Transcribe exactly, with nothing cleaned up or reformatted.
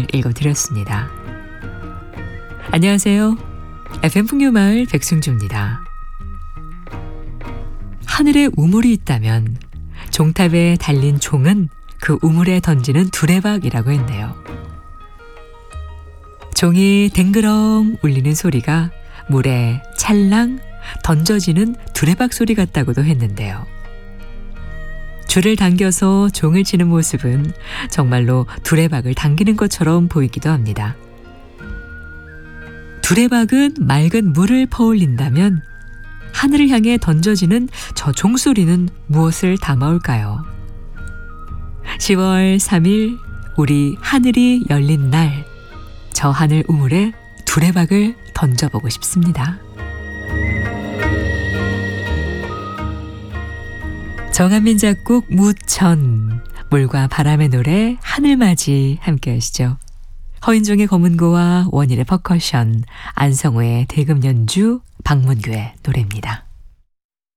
읽어드렸습니다. 안녕하세요. 에프엠 풍류마을 백승주입니다. 하늘에 우물이 있다면 종탑에 달린 종은 그 우물에 던지는 두레박이라고 했네요. 종이 댕그렁 울리는 소리가 물에 찰랑 던져지는 두레박 소리 같다고도 했는데요. 줄을 당겨서 종을 치는 모습은 정말로 두레박을 당기는 것처럼 보이기도 합니다. 두레박은 맑은 물을 퍼올린다면 하늘을 향해 던져지는 저 종소리는 무엇을 담아올까요? 시월 삼일 우리 하늘이 열린 날, 저 하늘 우물에 두레박을 던져보고 싶습니다. 정한민 작곡 무천, 물과 바람의 노래 하늘맞이 함께 하시죠. 허인종의 검은고와 원일의 퍼커션, 안성우의 대금 연주, 박문규의 노래입니다.